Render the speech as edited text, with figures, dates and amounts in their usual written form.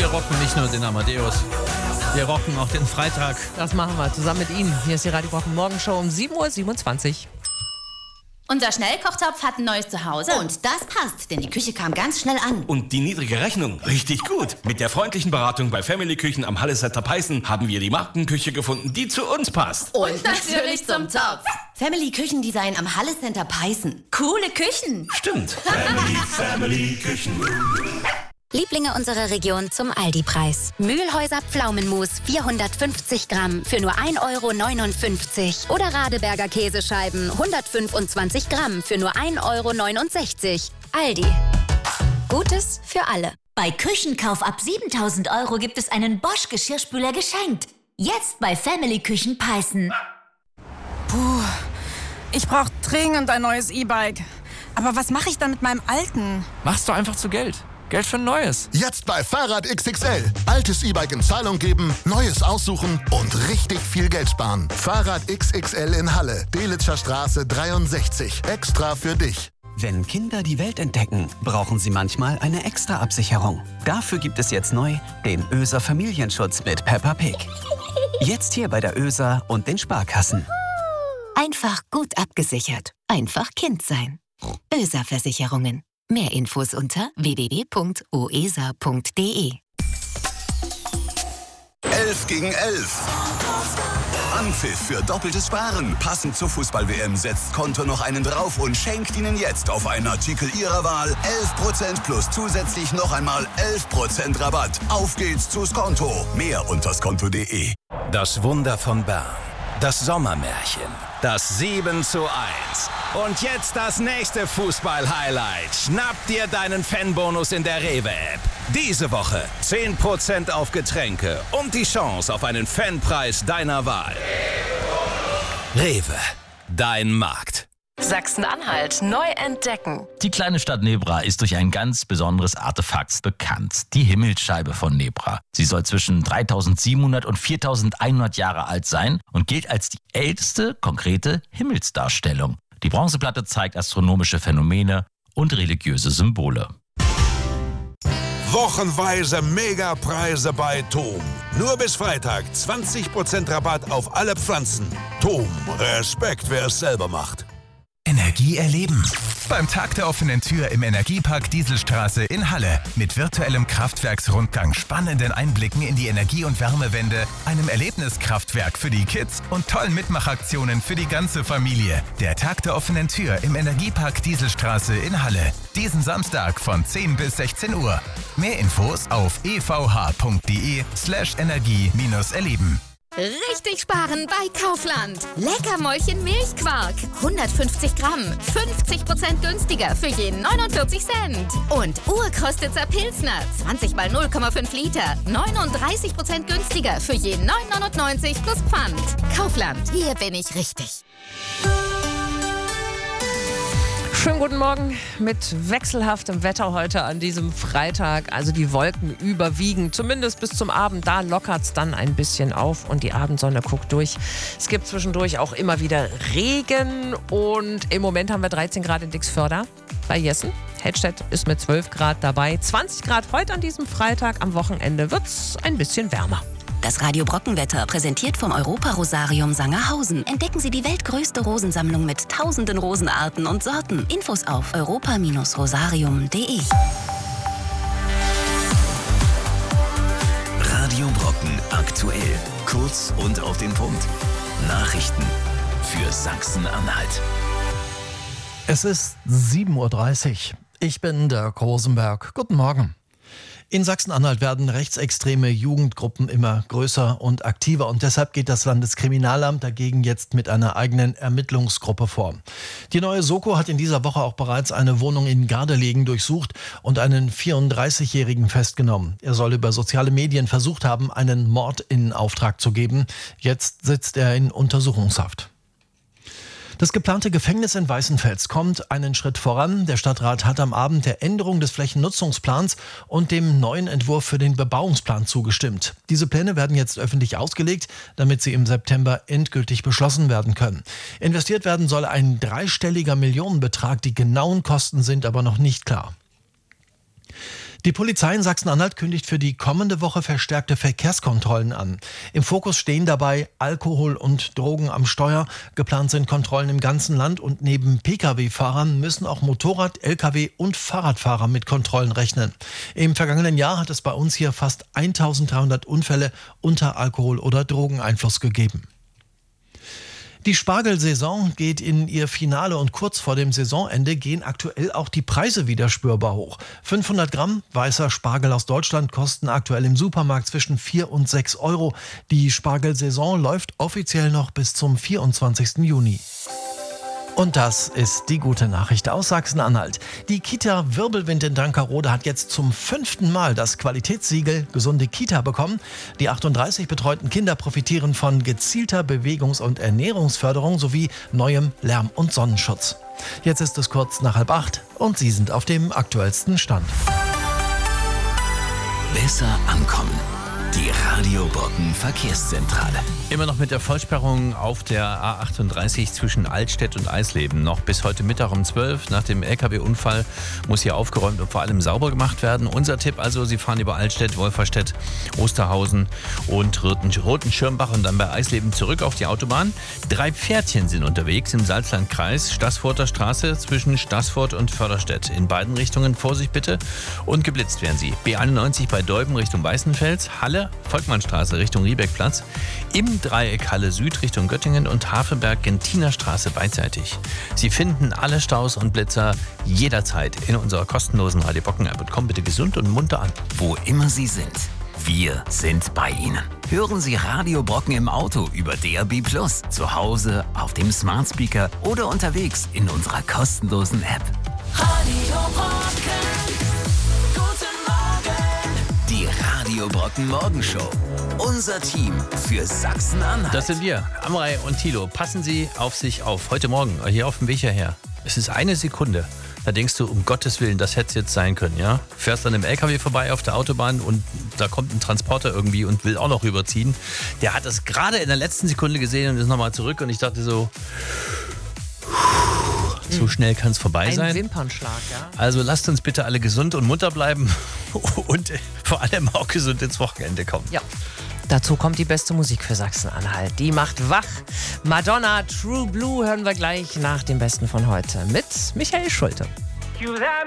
wir rocken nicht nur den Amadeus, wir rocken auch den Freitag. Das machen wir zusammen mit Ihnen. Hier ist die Radio Brocken Morgenshow um 7.27 Uhr. Unser Schnellkochtopf hat ein neues Zuhause und das passt, denn die Küche kam ganz schnell an. Und die niedrige Rechnung, richtig gut. Mit der freundlichen Beratung bei Family Küchen am Halle Center Peißen haben wir die Markenküche gefunden, die zu uns passt. Und natürlich zum Topf. Family Küchendesign am Halle Center Peißen. Coole Küchen. Stimmt. Family Küchen. Lieblinge unserer Region zum Aldi-Preis. Mühlhäuser Pflaumenmus 450 Gramm für nur 1,59 € Oder Radeberger Käsescheiben 125 Gramm für nur 1,69 €. Aldi. Gutes für alle. Bei Küchenkauf ab 7.000 € gibt es einen Bosch Geschirrspüler geschenkt. Jetzt bei Family Küchen Peißen. Puh, ich brauche dringend ein neues E-Bike. Aber was mache ich dann mit meinem alten? Machst du einfach zu Geld. Geld für ein neues. Jetzt bei Fahrrad XXL. Altes E-Bike in Zahlung geben, neues aussuchen und richtig viel Geld sparen. Fahrrad XXL in Halle, Delitzscher Straße 63. Extra für dich. Wenn Kinder die Welt entdecken, brauchen sie manchmal eine Extra-Absicherung. Dafür gibt es jetzt neu den ÖSA Familienschutz mit Peppa Pig. Jetzt hier bei der ÖSA und den Sparkassen. Einfach gut abgesichert. Einfach Kind sein. ÖSA Versicherungen. Mehr Infos unter www.oesa.de. 11 gegen 11. Anpfiff für doppeltes Sparen. Passend zur Fußball-WM setzt Konto noch einen drauf und schenkt Ihnen jetzt auf einen Artikel Ihrer Wahl 11% plus zusätzlich noch einmal 11% Rabatt. Auf geht's zu Skonto. Mehr unter skonto.de. Das Wunder von Bern. Das Sommermärchen. Das 7:1. Und jetzt das nächste Fußball-Highlight. Schnapp dir deinen Fanbonus in der Rewe-App. Diese Woche 10% auf Getränke und die Chance auf einen Fanpreis deiner Wahl. Rewe, dein Markt. Sachsen-Anhalt neu entdecken. Die kleine Stadt Nebra ist durch ein ganz besonderes Artefakt bekannt. Die Himmelsscheibe von Nebra. Sie soll zwischen 3700 und 4100 Jahre alt sein und gilt als die älteste konkrete Himmelsdarstellung. Die Bronzeplatte zeigt astronomische Phänomene und religiöse Symbole. Wochenweise Megapreise bei TOM. Nur bis Freitag 20% Rabatt auf alle Pflanzen. TOM, Respekt, wer es selber macht. Energie erleben. Beim Tag der offenen Tür im Energiepark Dieselstraße in Halle. Mit virtuellem Kraftwerksrundgang, spannenden Einblicken in die Energie- und Wärmewende, einem Erlebniskraftwerk für die Kids und tollen Mitmachaktionen für die ganze Familie. Der Tag der offenen Tür im Energiepark Dieselstraße in Halle. Diesen Samstag von 10 bis 16 Uhr. Mehr Infos auf evh.de/energie-erleben. Richtig sparen bei Kaufland. Leckermäulchen Milchquark. 150 Gramm. 50% günstiger für je 49 Cent. Und Urkostitzer Pilsner. 20 mal 0,5 Liter. 39% günstiger für je 9,99 plus Pfand. Kaufland. Hier bin ich richtig. Schönen guten Morgen mit wechselhaftem Wetter heute an diesem Freitag. Also die Wolken überwiegen, zumindest bis zum Abend. Da lockert es dann ein bisschen auf und die Abendsonne guckt durch. Es gibt zwischendurch auch immer wieder Regen und im Moment haben wir 13 Grad in Dixförder bei Jessen. Hedstedt ist mit 12 Grad dabei. 20 Grad heute an diesem Freitag. Am Wochenende wird es ein bisschen wärmer. Das Radio Brockenwetter präsentiert vom Europa-Rosarium Sangerhausen. Entdecken Sie die weltgrößte Rosensammlung mit tausenden Rosenarten und Sorten. Infos auf europa-rosarium.de. Radio Brocken aktuell. Kurz und auf den Punkt. Nachrichten für Sachsen-Anhalt. Es ist 7:30 Uhr. Ich bin Dirk Rosenberg. Guten Morgen. In Sachsen-Anhalt werden rechtsextreme Jugendgruppen immer größer und aktiver und deshalb geht das Landeskriminalamt dagegen jetzt mit einer eigenen Ermittlungsgruppe vor. Die neue Soko hat in dieser Woche auch bereits eine Wohnung in Gardelegen durchsucht und einen 34-Jährigen festgenommen. Er soll über soziale Medien versucht haben, einen Mord in Auftrag zu geben. Jetzt sitzt er in Untersuchungshaft. Das geplante Gefängnis in Weißenfels kommt einen Schritt voran. Der Stadtrat hat am Abend der Änderung des Flächennutzungsplans und dem neuen Entwurf für den Bebauungsplan zugestimmt. Diese Pläne werden jetzt öffentlich ausgelegt, damit sie im September endgültig beschlossen werden können. Investiert werden soll ein dreistelliger Millionenbetrag. Die genauen Kosten sind aber noch nicht klar. Die Polizei in Sachsen-Anhalt kündigt für die kommende Woche verstärkte Verkehrskontrollen an. Im Fokus stehen dabei Alkohol und Drogen am Steuer. Geplant sind Kontrollen im ganzen Land und neben Pkw-Fahrern müssen auch Motorrad-, Lkw- und Fahrradfahrer mit Kontrollen rechnen. Im vergangenen Jahr hat es bei uns hier fast 1300 Unfälle unter Alkohol- oder Drogeneinfluss gegeben. Die Spargelsaison geht in ihr Finale und kurz vor dem Saisonende gehen aktuell auch die Preise wieder spürbar hoch. 500 Gramm weißer Spargel aus Deutschland kosten aktuell im Supermarkt zwischen 4 und 6 Euro. Die Spargelsaison läuft offiziell noch bis zum 24. Juni. Und das ist die gute Nachricht aus Sachsen-Anhalt. Die Kita Wirbelwind in Dankerode hat jetzt zum 5. Mal das Qualitätssiegel Gesunde Kita bekommen. Die 38 betreuten Kinder profitieren von gezielter Bewegungs- und Ernährungsförderung sowie neuem Lärm- und Sonnenschutz. Jetzt ist es kurz nach 7:30 und Sie sind auf dem aktuellsten Stand. Besser ankommen. Die Radio Brocken Verkehrszentrale. Immer noch mit der Vollsperrung auf der A38 zwischen Altstedt und Eisleben. Noch bis heute Mittag um 12. Nach dem LKW-Unfall muss hier aufgeräumt und vor allem sauber gemacht werden. Unser Tipp also, Sie fahren über Altstedt, Wolferstedt, Osterhausen und Rotenschirmbach und dann bei Eisleben zurück auf die Autobahn. 3 Pferdchen sind unterwegs im Salzlandkreis. Staßfurter Straße zwischen Staßfurt und Förderstedt. In beiden Richtungen Vorsicht bitte. Und geblitzt werden Sie. B91 bei Deuben Richtung Weißenfels, Halle, Volkmannstraße Richtung Riebeckplatz, im Dreieck Halle Süd Richtung Göttingen und Hafenberg-Gentiner-Straße beidseitig. Sie finden alle Staus und Blitzer jederzeit in unserer kostenlosen Radio Brocken App und kommen bitte gesund und munter an. Wo immer Sie sind, wir sind bei Ihnen. Hören Sie Radio Brocken im Auto über DAB+, zu Hause, auf dem Smart Speaker oder unterwegs in unserer kostenlosen App. Radio Brocken. Die Radio Brocken Morgenshow. Unser Team für Sachsen-Anhalt. Das sind wir, Amrei und Thilo. Passen Sie auf sich auf. Heute Morgen, hier auf dem Weg hierher. Es ist 1 Sekunde. Da denkst du, um Gottes Willen, das hätte es jetzt sein können, ja? Fährst an einem LKW vorbei auf der Autobahn und da kommt ein Transporter irgendwie und will auch noch rüberziehen. Der hat es gerade in der letzten Sekunde gesehen und ist nochmal zurück und ich dachte so, so schnell kann es vorbei sein. Ein Wimpernschlag, ja. Also lasst uns bitte alle gesund und munter bleiben und vor allem auch gesund ins Wochenende kommen. Ja. Dazu kommt die beste Musik für Sachsen-Anhalt. Die macht wach. Madonna, True Blue hören wir gleich nach dem Besten von heute mit Michael Schulte.